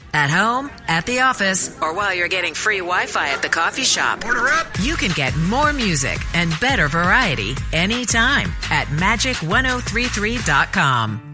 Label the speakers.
Speaker 1: At home, at the office, or while you're getting free Wi-Fi at the coffee shop.
Speaker 2: Order up!
Speaker 1: You can get more music and better variety anytime at magic1033.com.